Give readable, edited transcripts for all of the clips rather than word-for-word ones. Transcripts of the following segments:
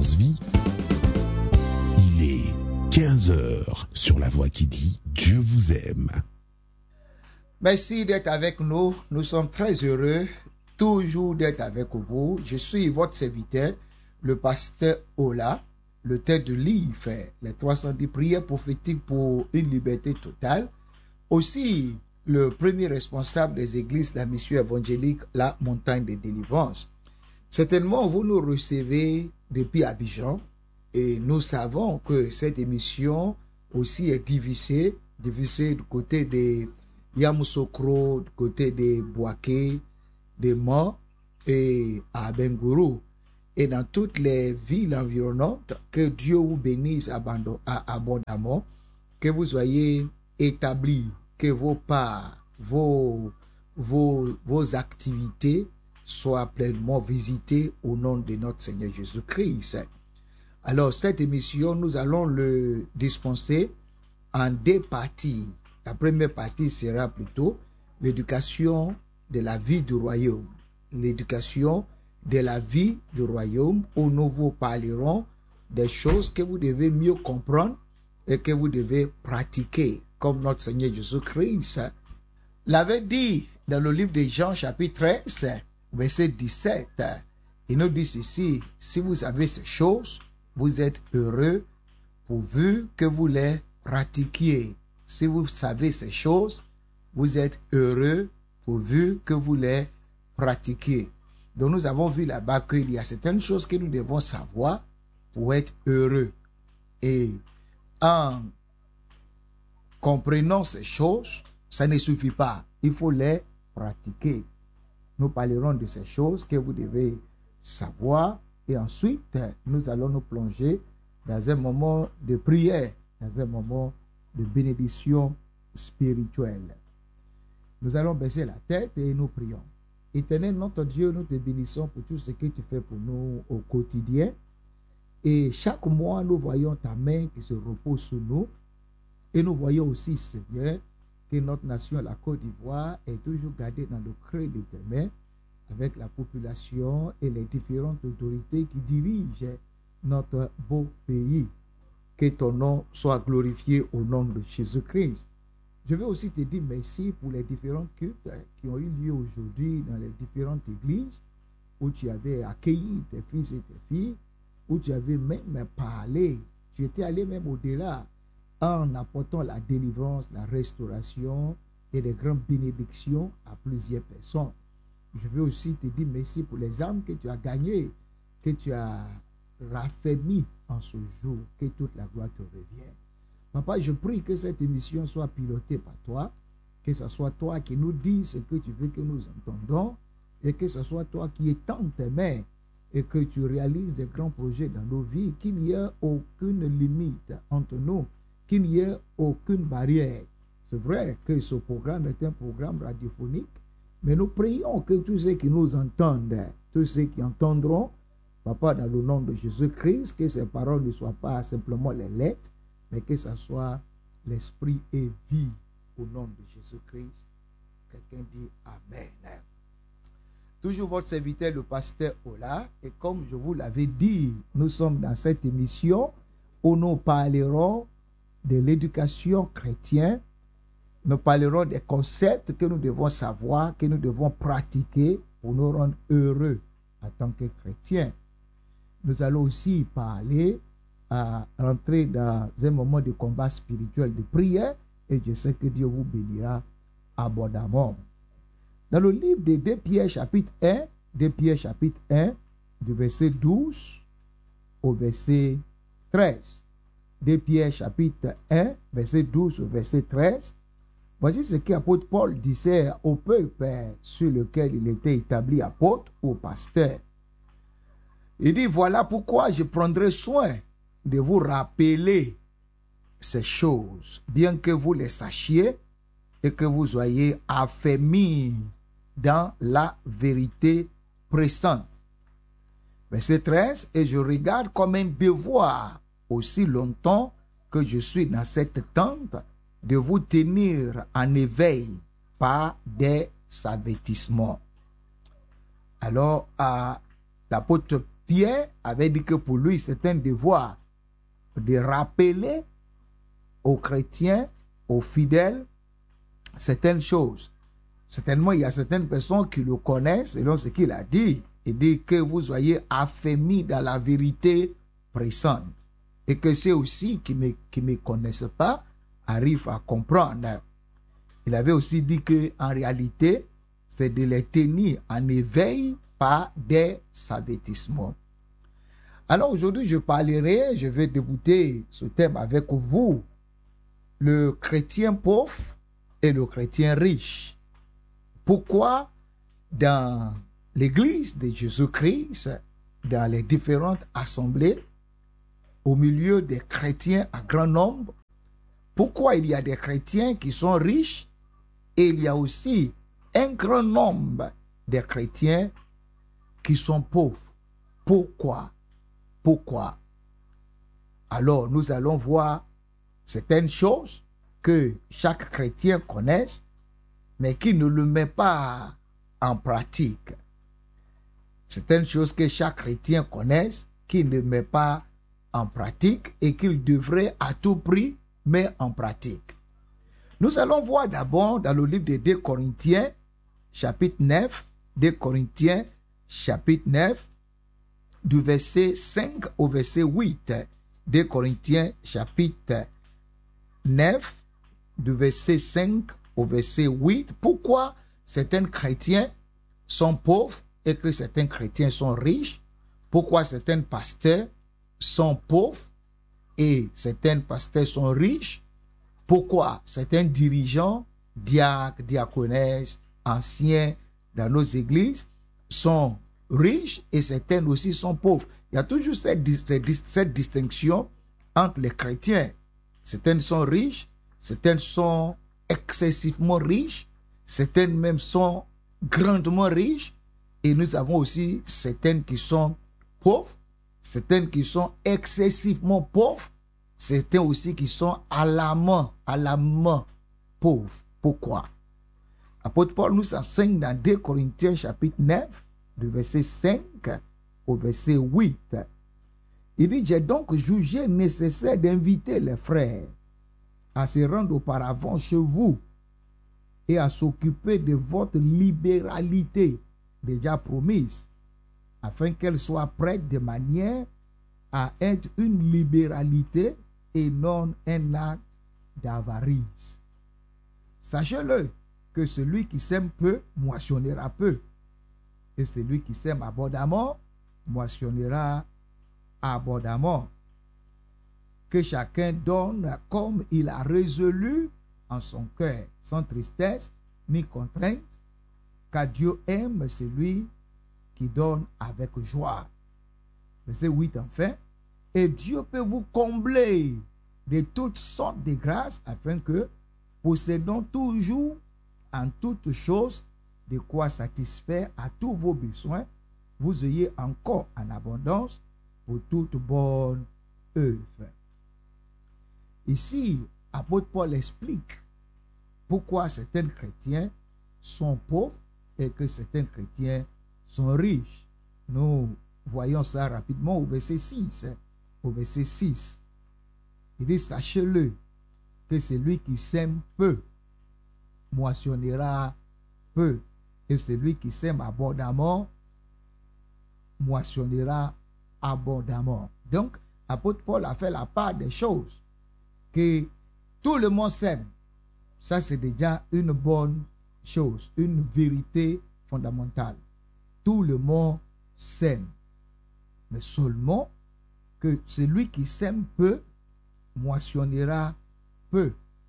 Espérance Vie. Il est 15 heures sur la voix qui dit Dieu vous aime. Merci d'être avec nous. Nous sommes très heureux toujours d'être avec vous. Je suis votre serviteur, le pasteur Ola, le tête de livre, les 310 prières prophétiques pour une liberté totale. Aussi, le premier responsable des églises de la mission évangélique, la montagne de délivrance. Certainement, vous nous recevez depuis Abidjan et nous savons que cette émission aussi est divisée du côté des Yamoussoukro, du côté des Bouaké, des Mans et à Bengourou. Et dans toutes les villes environnantes, que Dieu vous bénisse abondamment, que vous soyez établis, que vos parts, vos activités soient pleinement visitées au nom de notre Seigneur Jésus-Christ. Alors, cette émission, nous allons le dispenser en deux parties. La première partie sera plutôt l'éducation de la vie du royaume. L'éducation de la vie du royaume où nous vous parlerons des choses que vous devez mieux comprendre et que vous devez pratiquer comme notre Seigneur Jésus-Christ l'avait dit dans le livre de Jean chapitre 13 verset 17. Il nous dit ceci: si vous savez ces choses, vous êtes heureux pourvu que vous les pratiquiez. Si vous savez ces choses, vous êtes heureux pourvu que vous les pratiquiez. Donc nous avons vu là-bas qu'il y a certaines choses que nous devons savoir pour être heureux. Et en comprenant ces choses, ça ne suffit pas. Il faut les pratiquer. Nous parlerons de ces choses que vous devez savoir. Et ensuite, nous allons nous plonger dans un moment de prière, dans un moment de bénédiction spirituelle. Nous allons baisser la tête et nous prions. Éternel notre Dieu, nous te bénissons pour tout ce que tu fais pour nous au quotidien. Et chaque mois, nous voyons ta main qui se repose sur nous. Et nous voyons aussi, Seigneur, que notre nation, la Côte d'Ivoire, est toujours gardée dans le creux de tes mains avec la population et les différentes autorités qui dirigent notre beau pays. Que ton nom soit glorifié au nom de Jésus-Christ. Je veux aussi te dire merci pour les différents cultes qui ont eu lieu aujourd'hui dans les différentes églises où tu avais accueilli tes fils et tes filles, où tu avais même parlé, tu étais allé même au-delà en apportant la délivrance, la restauration et des grandes bénédictions à plusieurs personnes. Je veux aussi te dire merci pour les âmes que tu as gagnées, que tu as raffermies en ce jour, que toute la gloire te revienne. Papa, je prie que cette émission soit pilotée par toi, que ce soit toi qui nous dis ce que tu veux que nous entendons, et que ce soit toi qui étends tes mains et que tu réalises des grands projets dans nos vies, qu'il n'y ait aucune limite entre nous, qu'il n'y ait aucune barrière. C'est vrai que ce programme est un programme radiophonique, mais nous prions que tous ceux qui nous entendent, tous ceux qui entendront, Papa, dans le nom de Jésus-Christ, que ces paroles ne soient pas simplement les lettres, mais que ce soit l'esprit et vie au nom de Jésus-Christ. Quelqu'un dit Amen. Toujours votre serviteur, le pasteur Ola. Et comme je vous l'avais dit, nous sommes dans cette émission où nous parlerons de l'éducation chrétienne. Nous parlerons des concepts que nous devons savoir, que nous devons pratiquer pour nous rendre heureux en tant que chrétiens. Nous allons aussi parler à rentrer dans un moment de combat spirituel de prière et je sais que Dieu vous bénira abondamment. Dans le livre de 2 Pierre chapitre 1, 2 Pierre chapitre 1, du verset 12 au verset 13. 2 Pierre chapitre 1, verset 12 au verset 13. Voici ce qu'apôtre Paul disait au peuple sur lequel il était établi apôtre ou pasteur. Il dit, voilà pourquoi je prendrai soin de vous rappeler ces choses, bien que vous les sachiez et que vous soyez affermis dans la vérité pressante. Verset 13, et je regarde comme un devoir, aussi longtemps que je suis dans cette tente, de vous tenir en éveil par des avertissements. Alors, l'apôtre Pierre avait dit que pour lui, c'est un devoir de rappeler aux chrétiens, aux fidèles, certaines choses. Certainement, il y a certaines personnes qui le connaissent selon ce qu'il a dit. Il dit que vous soyez affermis dans la vérité présente. Et que ceux aussi qui ne connaissent pas arrivent à comprendre. Il avait aussi dit qu'en réalité, c'est de les tenir en éveil par des avertissements. Alors aujourd'hui, je vais débuter ce thème avec vous, le chrétien pauvre et le chrétien riche. Pourquoi dans l'église de Jésus-Christ, dans les différentes assemblées, au milieu des chrétiens à grand nombre, pourquoi il y a des chrétiens qui sont riches et il y a aussi un grand nombre de chrétiens qui sont pauvres? Pourquoi? Pourquoi? Alors, nous allons voir certaines choses que chaque chrétien connaisse, mais qui ne le met pas en pratique. Certaines choses que chaque chrétien connaisse, qui ne met pas en pratique et qu'il devrait à tout prix mettre en pratique. Nous allons voir d'abord dans le livre de 2 Corinthiens, chapitre 9, 2 Corinthiens, chapitre 9, du verset 5 au verset 8. 2 Corinthiens, chapitre 9, du verset 5 au verset 8. Pourquoi certains chrétiens sont pauvres et que certains chrétiens sont riches? Pourquoi certains pasteurs sont pauvres et certains pasteurs sont riches? Pourquoi certains dirigeants, diacres, diaconesses, anciens dans nos églises sont riches et certains aussi sont pauvres? Il y a toujours cette distinction entre les chrétiens. Certains sont riches, certains sont excessivement riches, certains même sont grandement riches, et nous avons aussi certains qui sont pauvres, certains qui sont excessivement pauvres, certains aussi qui sont à la main pauvres. Pourquoi? L'apôtre Paul nous enseigne dans 2 Corinthiens chapitre 9, du verset 5 au verset 8. Il dit: j'ai donc jugé nécessaire d'inviter les frères à se rendre auparavant chez vous et à s'occuper de votre libéralité déjà promise, afin qu'elle soit prête de manière à être une libéralité et non un acte d'avarice. Sachez-le que celui qui sème peu moissonnera peu, et celui qui sème abondamment moissonnera abondamment. Que chacun donne comme il a résolu en son cœur, sans tristesse ni contrainte, car Dieu aime celui qui donne avec joie. Verset 8 enfin. Et Dieu peut vous combler de toutes sortes de grâces, afin que, possédant toujours en toutes choses de quoi satisfaire à tous vos besoins, vous ayez encore en abondance pour toute bonne œuvre. Ici, apôtre Paul explique pourquoi certains chrétiens sont pauvres et que certains chrétiens sont riches. Nous voyons ça rapidement au verset 6. Au verset 6, il dit: sachez-le que celui qui sème peu moissonnera peu, et celui qui sème abondamment moissonnera abondamment. Donc, l'apôtre Paul a fait la part des choses que tout le monde sème. Ça, c'est déjà une bonne chose, une vérité fondamentale. Tout le monde sème, mais seulement que celui qui sème peu moissonnera peu.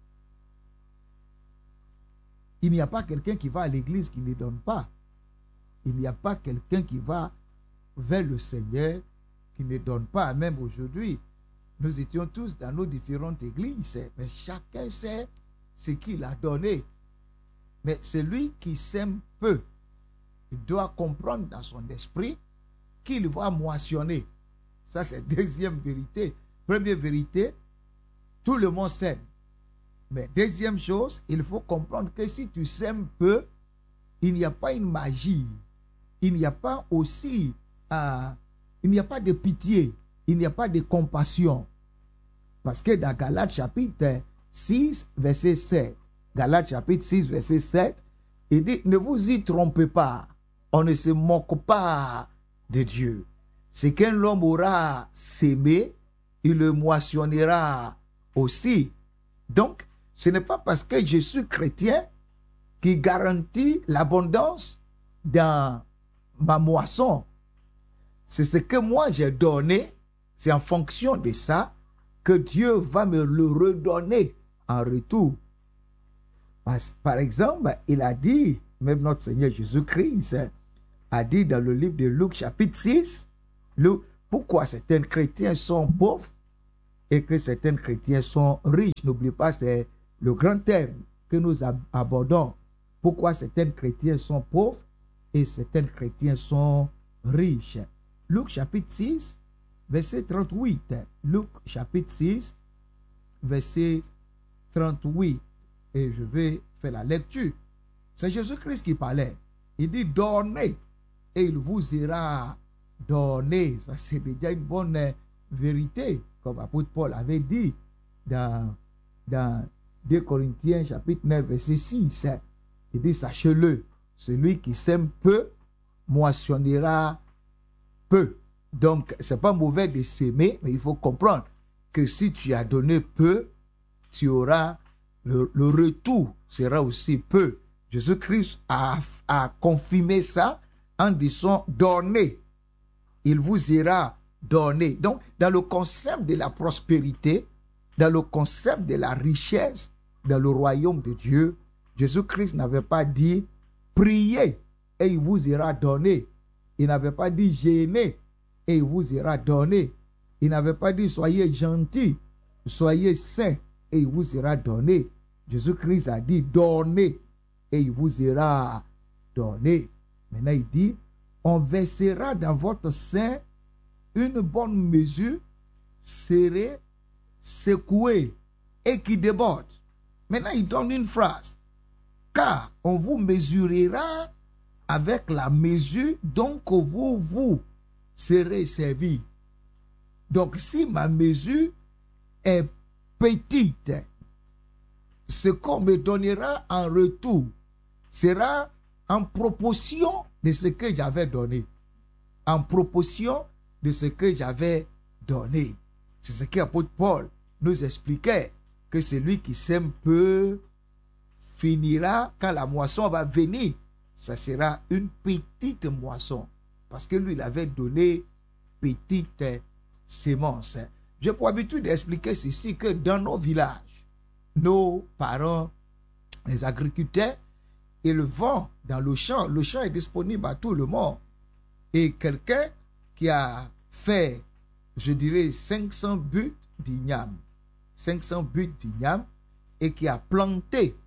Il n'y a pas quelqu'un qui va à l'église qui ne donne pas. Il n'y a pas quelqu'un qui va vers le Seigneur qui ne donne pas. Même aujourd'hui, nous étions tous dans nos différentes églises, mais chacun sait ce qu'il a donné. Mais celui qui sème peu, il doit comprendre dans son esprit qu'il va moissonner. Ça, c'est deuxième vérité. Première vérité, tout le monde sème. Mais deuxième chose, il faut comprendre que si tu sèmes peu, il n'y a pas une magie. Il n'y a pas aussi il n'y a pas de pitié, il n'y a pas de compassion. Parce que dans Galates chapitre 6, verset 7, Galates chapitre 6, verset 7, il dit, ne vous y trompez pas, on ne se moque pas de Dieu. Ce qu'un homme aura sémé, il le moissonnera aussi. Donc, ce n'est pas parce que je suis chrétien qui garantit l'abondance dans ma moisson. C'est ce que moi j'ai donné, c'est en fonction de ça que Dieu va me le redonner en retour. Par exemple, il a dit, même notre Seigneur Jésus-Christ a dit dans le livre de Luc chapitre 6, pourquoi certains chrétiens sont pauvres et que certains chrétiens sont riches. N'oubliez pas, c'est le grand thème que nous abordons. Pourquoi certains chrétiens sont pauvres et certains chrétiens sont riches. Luc chapitre 6, verset 38. Luc chapitre 6, verset 38. Et je vais faire la lecture. C'est Jésus-Christ qui parlait. Il dit, donnez et il vous sera donné. Ça, c'est déjà une bonne vérité, comme l'apôtre Paul avait dit dans 2 Corinthiens chapitre 9, verset 6. Il dit, sachez-le, celui qui sème peu, moissonnera peu. Donc, ce n'est pas mauvais de s'aimer, mais il faut comprendre que si tu as donné peu, tu auras le retour sera aussi peu. Jésus-Christ a confirmé ça en disant, donnez, il vous sera donné. Donc, dans le concept de la prospérité, dans le concept de la richesse, dans le royaume de Dieu, Jésus-Christ n'avait pas dit, priez et il vous sera donné. Il n'avait pas dit, jeûnez et il vous sera donné. Il n'avait pas dit, soyez gentils, soyez saints et il vous sera donné. Jésus-Christ a dit, donnez et il vous sera donné. Maintenant, il dit, on versera dans votre sein une bonne mesure, serrée, secouée et qui déborde. Maintenant, il donne une phrase. Car on vous mesurera avec la mesure dont vous serez servi. Donc, si ma mesure est petite, ce qu'on me donnera en retour sera en proportion de ce que j'avais donné. En proportion de ce que j'avais donné. C'est ce que l'apôtre Paul nous expliquait, que celui qui sème peu finira, quand la moisson va venir, ça sera une petite moisson. Parce que lui, il avait donné petite sémence. J'ai pour habitude d'expliquer ceci, que dans nos villages, nos parents, les agriculteurs, ils vont dans le champ. Le champ est disponible à tout le monde. Et quelqu'un qui a fait, je dirais, 500 buts d'igname, 500 buts d'igname, et qui a planté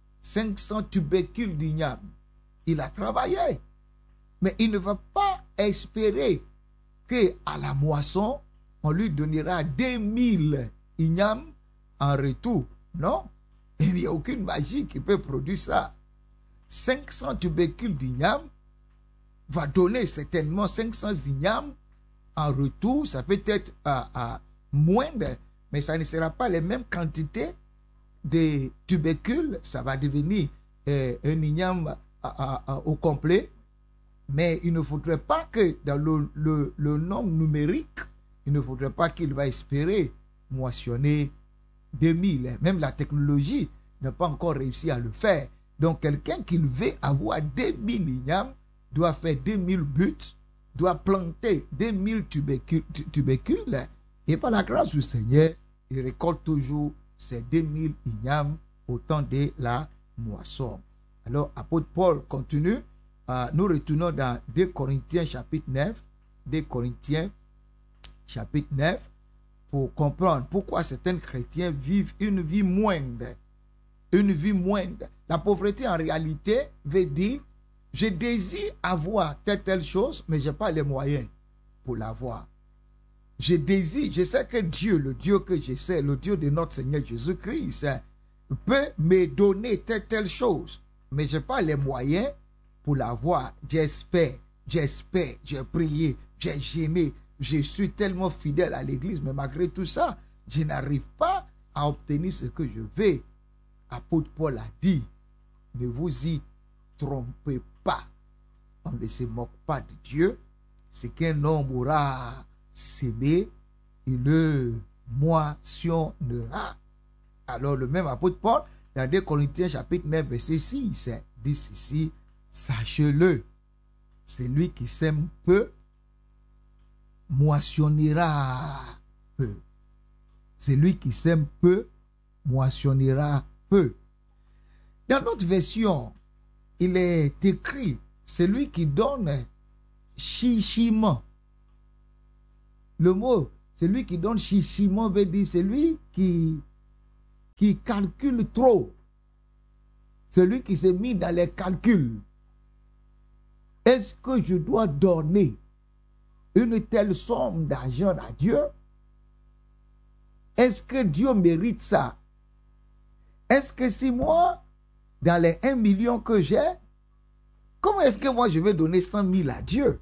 500 tubercules d'igname, il a travaillé. Mais il ne va pas espérer qu'à la moisson, on lui donnera 2000 ignames en retour. Non, il n'y a aucune magie qui peut produire ça. 500 tubercules d'igname va donner certainement 500 ignames en retour. Ça peut être moindre, mais ça ne sera pas les mêmes quantités de tubercules. Ça va devenir un igname au complet. Mais il ne faudrait pas que dans le nombre numérique, il ne faudrait pas qu'il va espérer moissonner 2000. Même la technologie n'a pas encore réussi à le faire. Donc quelqu'un qui veut avoir 2000 ignames doit faire 2000 buts, doit planter 2000 tubercules. Et par la grâce du Seigneur, il récolte toujours ces 2000 ignames au temps de la moisson. Alors, apôtre Paul continue. Nous retournons dans 2 Corinthiens chapitre 9. 2 Corinthiens chapitre 9. Pour comprendre pourquoi certains chrétiens vivent une vie moindre. Une vie moindre. La pauvreté, en réalité, veut dire, je désire avoir telle chose, mais je n'ai pas les moyens pour l'avoir. Je désire, je sais que Dieu, le Dieu que je sais, le Dieu de notre Seigneur Jésus-Christ, peut me donner telle chose, mais je n'ai pas les moyens pour l'avoir. J'espère, j'ai prié, j'ai gêné, je suis tellement fidèle à l'église, mais malgré tout ça, je n'arrive pas à obtenir ce que je veux. Apôtre Paul a dit, ne vous y trompez pas. On ne se moque pas de Dieu. Ce qu'un homme aura semé, il le moissonnera. Alors le même apôtre Paul, dans 2 Corinthiens chapitre 9, verset 6, dit ceci, sachez-le, celui qui sème peu, moissonnera peu. Celui qui sème peu, moissonnera peu. Dans notre version, il est écrit, celui qui donne chichiment. Le mot, celui qui donne chichiment veut dire celui qui calcule trop. Celui qui s'est mis dans les calculs. Est-ce que je dois donner une telle somme d'argent à Dieu? Est-ce que Dieu mérite ça? Est-ce que si moi, dans les 1 million que j'ai, comment est-ce que moi je vais donner 100 000 à Dieu?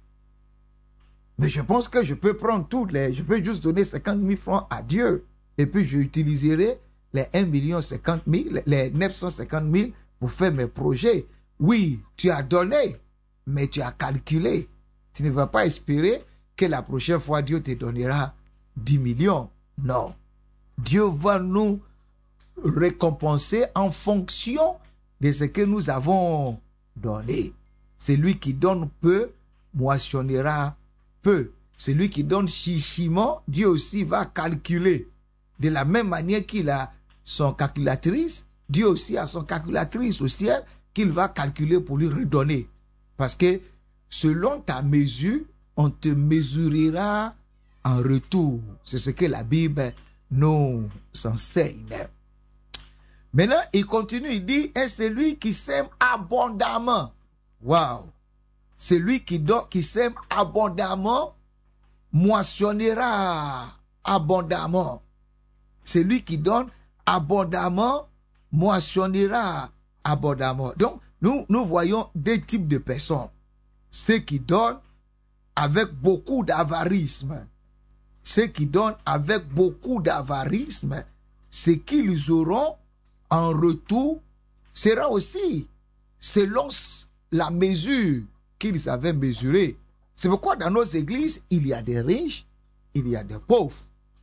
Mais je pense que je peux prendre je peux juste donner 50 000 francs à Dieu. Et puis j'utiliserai les 1 50 000, les 950 000 pour faire mes projets. Oui, tu as donné, mais tu as calculé. Tu ne vas pas espérer que la prochaine fois Dieu te donnera 10 millions. Non. Dieu va nous récompenser en fonction de ce que nous avons donné. Celui qui donne peu, moissonnera peu. Celui qui donne chichiment, Dieu aussi va calculer. De la même manière qu'il a son calculatrice, Dieu aussi a son calculatrice au ciel qu'il va calculer pour lui redonner. Parce que selon ta mesure, on te mesurera en retour. C'est ce que la Bible nous enseigne. Maintenant, il continue, il dit, et celui qui sème abondamment. Waouh! Celui qui sème abondamment, moissonnera abondamment. Celui qui donne abondamment, moissonnera abondamment. Donc, nous voyons deux types de personnes. Ceux qui donnent avec beaucoup d'avarisme. Ceux qui donnent avec beaucoup d'avarisme, ce qu'ils auront en retour sera aussi selon la mesure qu'ils avaient mesurée. C'est pourquoi dans nos églises, il y a des riches, il y a des pauvres.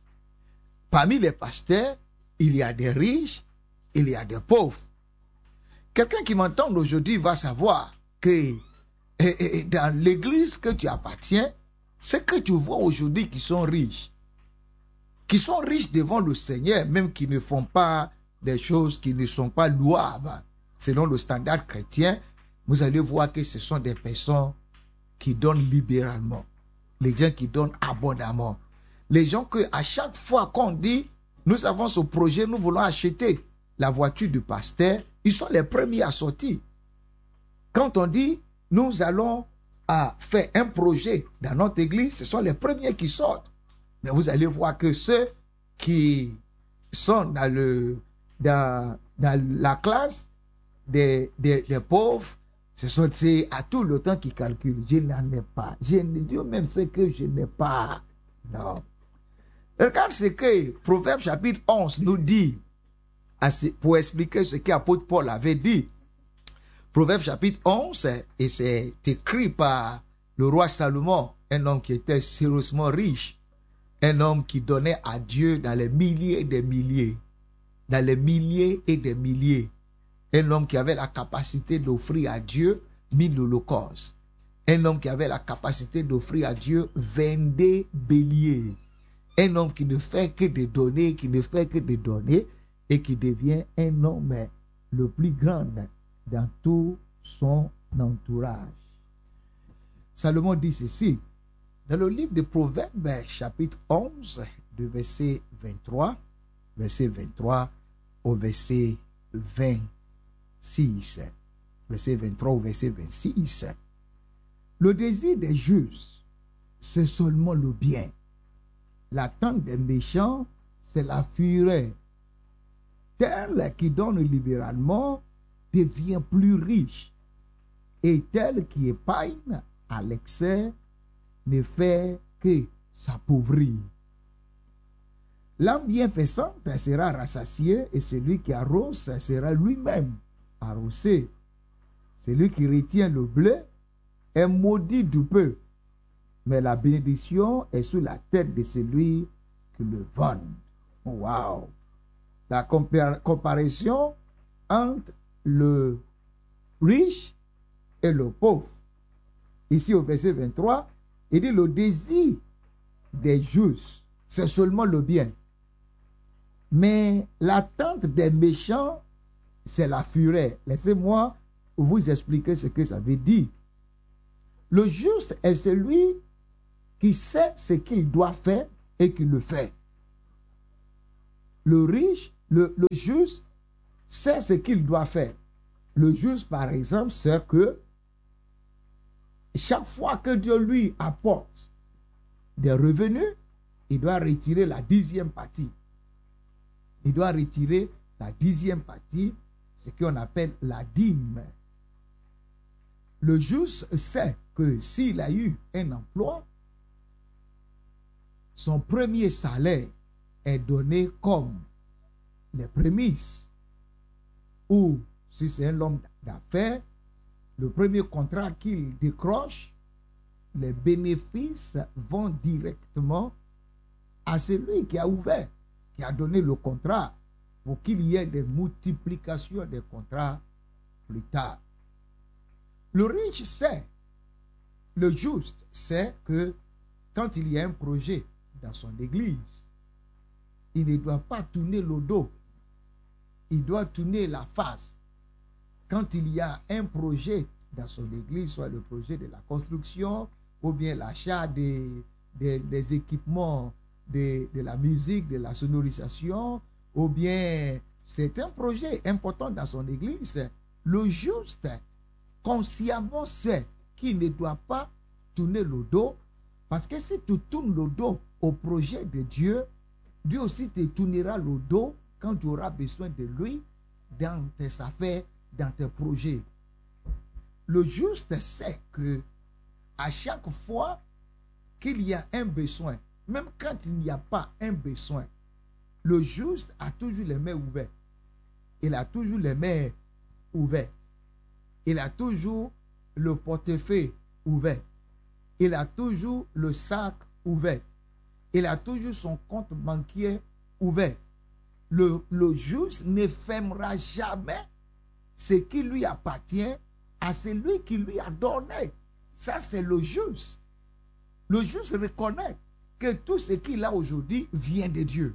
Parmi les pasteurs, il y a des riches, il y a des pauvres. Quelqu'un qui m'entend aujourd'hui va savoir que dans l'église que tu appartiens, ceux que tu vois aujourd'hui qui sont riches devant le Seigneur, même qui ne font pas des choses qui ne sont pas louables selon le standard chrétien, vous allez voir que ce sont des personnes qui donnent libéralement, les gens qui donnent abondamment, les gens que à chaque fois qu'on dit nous avons ce projet, nous voulons acheter la voiture du pasteur, ils sont les premiers à sortir. Quand on dit nous allons faire un projet dans notre église, ce sont les premiers qui sortent. Mais vous allez voir que ceux qui sont dans la classe des pauvres, ce sont à tout le temps qui calculent. Je n'en ai pas. Dieu même sait que je n'ai pas. Non. Regarde ce que Proverbe chapitre 11 nous dit pour expliquer ce qu'apôtre Paul avait dit. Proverbe chapitre 11, et c'est écrit par le roi Salomon, un homme qui était sérieusement riche, un homme qui donnait à Dieu dans les milliers et des milliers, dans les milliers et des milliers, un homme qui avait la capacité d'offrir à Dieu 1000 holocaustes, un homme qui avait la capacité d'offrir à Dieu 22 béliers, un homme qui ne fait que de donner, qui ne fait que de donner, et qui devient un homme le plus grand dans tout son entourage. Salomon dit ceci, dans le livre de Proverbes, chapitre 11, de verset 23 au verset 26. Verset 23 au verset 26. Le désir des justes, c'est seulement le bien. L'attente des méchants, c'est la fureur. Tel qui donne libéralement devient plus riche, et tel qui épargne à l'excès ne fait que s'appauvrir. L'âme bienfaisante sera rassasiée et celui qui arrose sera lui-même arrosé. Celui qui retient le blé est maudit du peu, mais la bénédiction est sous la tête de celui qui le vend. Wow! La comparaison entre le riche et le pauvre. Ici au verset 23, il dit le désir des justes, c'est seulement le bien. Mais l'attente des méchants, c'est la fureur. Laissez-moi vous expliquer ce que ça veut dire. Le juste est celui qui sait ce qu'il doit faire et qui le fait. Le riche, le juste, sait ce qu'il doit faire. Le juste, par exemple, sait que chaque fois que Dieu lui apporte des revenus, il doit retirer la 10e partie. Il doit retirer la 10e partie, ce qu'on appelle la dîme. Le juste sait que s'il a eu un emploi, son premier salaire est donné comme les prémices. Ou si c'est un homme d'affaires, le premier contrat qu'il décroche, les bénéfices vont directement à celui qui a ouvert, qui a donné le contrat, pour qu'il y ait des multiplications des contrats plus tard. Le riche sait, le juste sait que quand il y a un projet dans son église, il ne doit pas tourner le dos, il doit tourner la face. Quand il y a un projet dans son église, soit le projet de la construction, ou bien l'achat des équipements de la musique, de la sonorisation, ou bien c'est un projet important dans son église, le juste consciemment sait qu'il ne doit pas tourner le dos, parce que si tu tournes le dos au projet de Dieu, Dieu aussi te tournera le dos quand tu auras besoin de lui dans tes affaires, dans tes projets. Le juste sait que à chaque fois qu'il y a un besoin, même quand il n'y a pas un besoin, le juste a toujours les mains ouvertes. Il a toujours les mains ouvertes. Il a toujours le portefeuille ouvert. Il a toujours le sac ouvert. Il a toujours son compte bancaire ouvert. Le juste ne fermera jamais ce qui lui appartient à celui qui lui a donné. Ça, c'est le juste. Le juste reconnaît que tout ce qu'il a aujourd'hui vient de Dieu.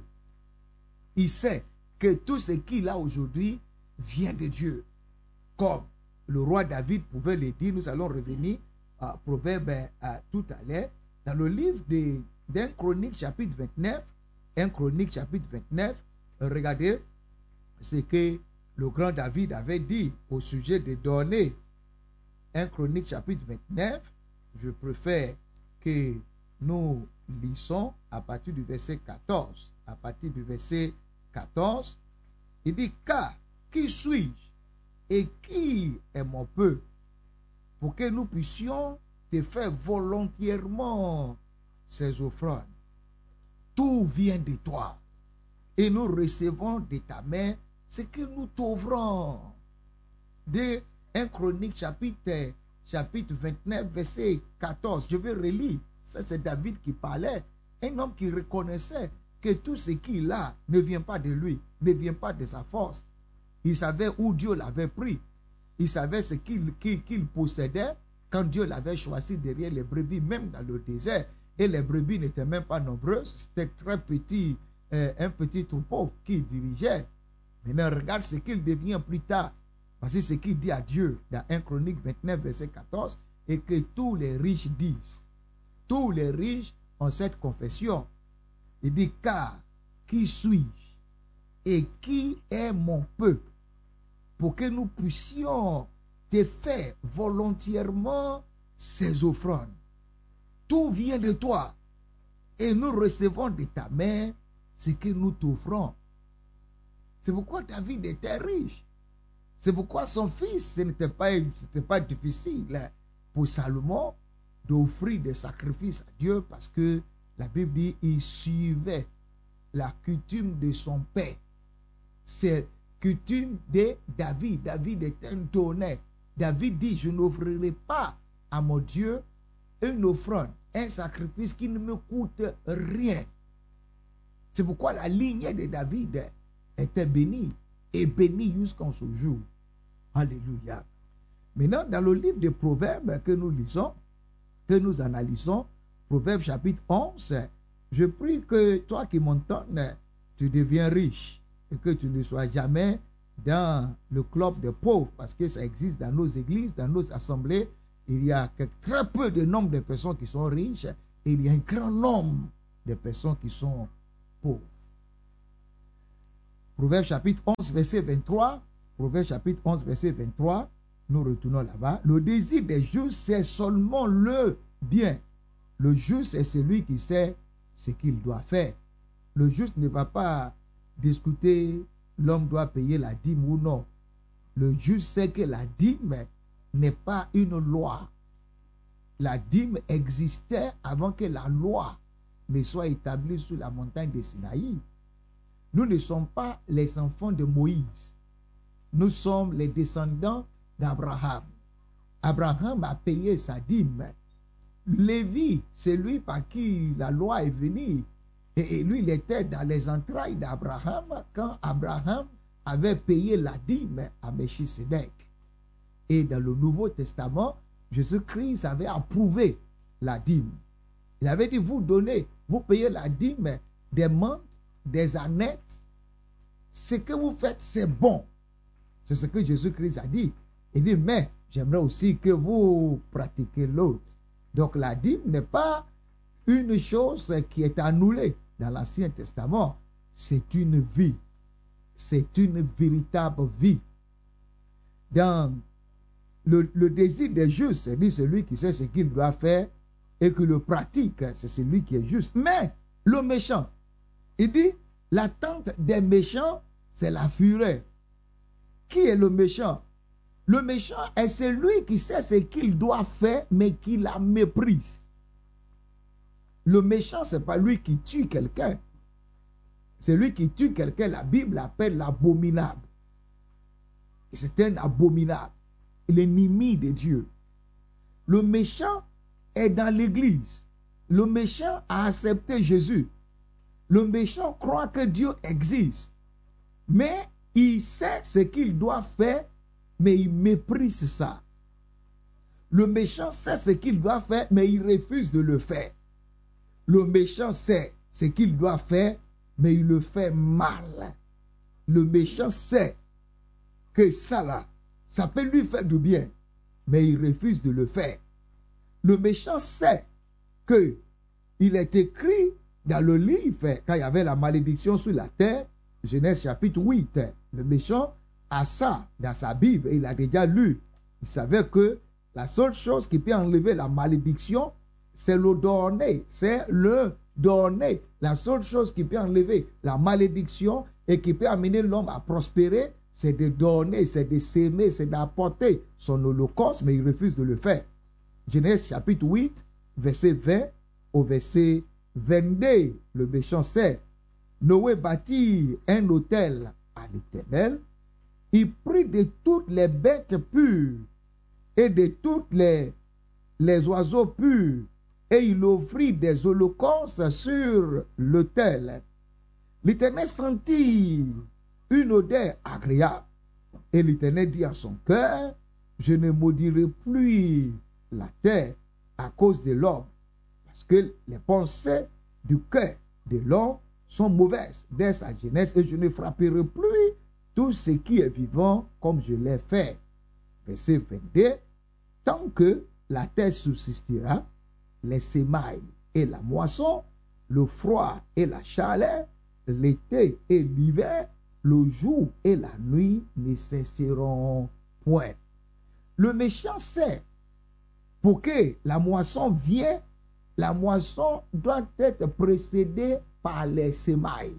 Il sait que tout ce qu'il a aujourd'hui vient de Dieu. Comme le roi David pouvait le dire, nous allons revenir à Proverbe tout à l'heure, dans le livre d'Un Chronique chapitre 29, 1 Chronique chapitre 29, regardez ce que le grand David avait dit au sujet de donner. 1 Chronique chapitre 29, je préfère que nous lisons à partir du verset 14. À partir du verset 14, il dit, car qui suis-je et qui est mon peuple pour que nous puissions te faire volontairement ces offrandes. Tout vient de toi et nous recevons de ta main ce que nous t'offrons. De 1 Chronique chapitre 29 verset 14, je vais relire. Ça, c'est David qui parlait, un homme qui reconnaissait que tout ce qu'il a ne vient pas de lui, ne vient pas de sa force. Il savait où Dieu l'avait pris. Il savait ce qu'il possédait quand Dieu l'avait choisi derrière les brebis, même dans le désert. Et les brebis n'étaient même pas nombreuses. C'était très petit, un petit troupeau qu'il dirigeait. Maintenant, regarde ce qu'il devient plus tard. Parce que ce qu'il dit à Dieu dans 1 Chronique 29, verset 14, et que tous les riches disent. Tous les riches ont cette confession. Il dit, car qui suis-je et qui est mon peuple pour que nous puissions te faire volontairement ces offrandes. Tout vient de toi et nous recevons de ta main ce que nous t'offrons. C'est pourquoi David était riche. C'est pourquoi son fils, ce n'était pas difficile pour Salomon d'offrir des sacrifices à Dieu parce que la Bible dit il suivait la coutume de son père. C'est coutume de David. David est un honnête. David dit, je n'offrirai pas à mon Dieu une offrande, un sacrifice qui ne me coûte rien. C'est pourquoi la lignée de David était bénie et bénie jusqu'en ce jour. Alléluia. Maintenant, dans le livre de Proverbes que nous lisons, que nous analysons, Proverbes chapitre 11, je prie que toi qui m'entends, tu deviens riche et que tu ne sois jamais dans le club des pauvres, parce que ça existe dans nos églises, dans nos assemblées. Il y a très peu de nombre de personnes qui sont riches et il y a un grand nombre de personnes qui sont pauvres. Proverbe chapitre 11, verset 23. Proverbe chapitre 11, verset 23. Nous retournons là-bas. Le désir des justes, c'est seulement le bien. Le juste est celui qui sait ce qu'il doit faire. Le juste ne va pas discuter l'homme doit payer la dîme ou non. Le juste sait que la dîme n'est pas une loi. La dîme existait avant que la loi ne soit établie sur la montagne de Sinaï. Nous ne sommes pas les enfants de Moïse. Nous sommes les descendants d'Abraham. Abraham a payé sa dîme. Lévi, c'est lui par qui la loi est venue. Et lui, il était dans les entrailles d'Abraham quand Abraham avait payé la dîme à Melchisedec. Et dans le Nouveau Testament, Jésus-Christ avait approuvé la dîme. Il avait dit, vous donnez, vous payez la dîme des menthes, des ânettes. Ce que vous faites, c'est bon. C'est ce que Jésus-Christ a dit. Il dit, mais j'aimerais aussi que vous pratiquiez l'autre. Donc la dîme n'est pas une chose qui est annulée dans l'Ancien Testament. C'est une vie. C'est une véritable vie. Dans le désir des justes, c'est celui qui sait ce qu'il doit faire et qui le pratique, c'est celui qui est juste. Mais le méchant, il dit, l'attente des méchants, c'est la fureur. Qui est le méchant? Le méchant est celui qui sait ce qu'il doit faire, mais qui la méprise. Le méchant, ce n'est pas lui qui tue quelqu'un. Celui qui tue quelqu'un, la Bible appelle l'abominable. Et c'est un abominable. L'ennemi de Dieu. Le méchant est dans l'église. Le méchant a accepté Jésus. Le méchant croit que Dieu existe. Mais il sait ce qu'il doit faire, mais il méprise ça. Le méchant sait ce qu'il doit faire, mais il refuse de le faire. Le méchant sait ce qu'il doit faire, mais il le fait mal. Le méchant sait que ça là, ça peut lui faire du bien, mais il refuse de le faire. Le méchant sait que il est écrit dans le livre, quand il y avait la malédiction sur la terre, Genèse chapitre 8, le méchant a ça dans sa Bible, et il a déjà lu. Il savait que la seule chose qui peut enlever la malédiction, c'est le donner. C'est le donner. La seule chose qui peut enlever la malédiction et qui peut amener l'homme à prospérer, c'est de donner, c'est de s'aimer, c'est d'apporter son holocauste, mais il refuse de le faire. Genèse chapitre 8, verset 20 au verset 22, le méchant sait. Noé bâtit un autel à l'Éternel. Il prit de toutes les bêtes pures et de toutes les oiseaux purs, et il offrit des holocaustes sur l'autel. L'Éternel sentit une odeur agréable. Et l'Éternel dit à son cœur, je ne maudirai plus la terre à cause de l'homme, parce que les pensées du cœur de l'homme sont mauvaises dès sa jeunesse, et je ne frapperai plus tout ce qui est vivant comme je l'ai fait. Verset 22, tant que la terre subsistera, les semailles et la moisson, le froid et la chaleur, l'été et l'hiver, le jour et la nuit ne cesseront point. Le méchant sait, pour que la moisson vienne, la moisson doit être précédée par les semailles.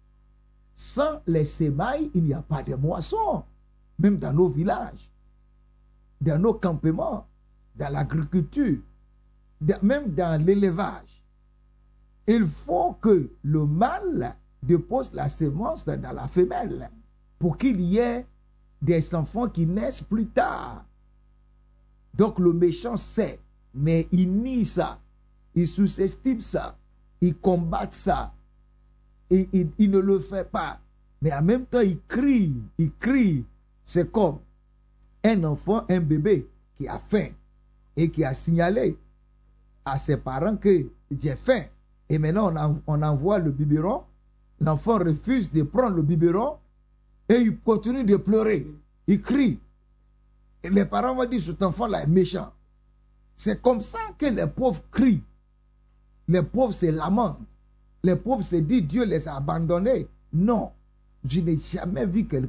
Sans les semailles, il n'y a pas de moisson, même dans nos villages, dans nos campements, dans l'agriculture. même dans l'élevage, il faut que le mâle dépose la semence dans la femelle pour qu'il y ait des enfants qui naissent plus tard. Donc le méchant sait, mais il nie ça, il sous-estime ça, il combat ça, et il ne le fait pas. Mais en même temps, il crie. C'est comme un enfant, un bébé qui a faim et qui a signalé à ses parents que j'ai faim. Et maintenant, on envoie le biberon. L'enfant refuse de prendre le biberon et il continue de pleurer. Il crie. Et les parents vont dire, cet enfant-là est méchant. C'est comme ça que les pauvres crient. Les pauvres se lamentent. Les pauvres se disent, Dieu les a abandonnés. Non, je n'ai jamais vu quelqu'un